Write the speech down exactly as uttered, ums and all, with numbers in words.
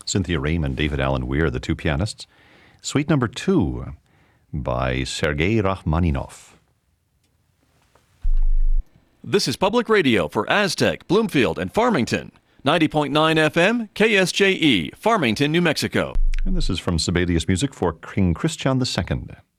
Cynthia Raymond, David Allen Weir, the two pianists. Suite number two by Sergei Rachmaninoff. This is Public Radio for Aztec, Bloomfield, and Farmington. ninety point nine F M, K S J E, Farmington, New Mexico. And this is from Sibelius Music for King Christian the Second.